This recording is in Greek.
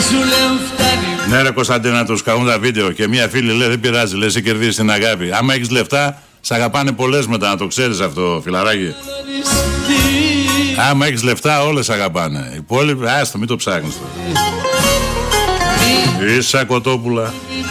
Ναι ρε Κωνσταντίνα, τους καούν τα βίντεο και μια φίλη λέει δεν πειράζει, λέει σε κερδίζει την αγάπη. Άμα έχεις λεφτά, σ' αγαπάνε πολλές μετά, να το ξέρεις αυτό φιλαράκι. Άμα έχεις λεφτά όλες αγαπάνε. Οι υπόλοιποι, άστο μην το ψάχνεις τώρα. Ίσα Κοτόπουλα.